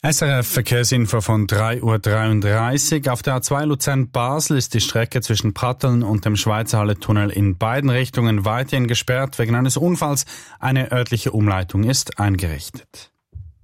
SRF Verkehrsinfo von 3:33 Uhr. Auf der A2 Luzern-Basel ist die Strecke zwischen Pratteln und dem Schweizerhalle-Tunnel in beiden Richtungen weiterhin gesperrt wegen eines Unfalls. Eine örtliche Umleitung ist eingerichtet.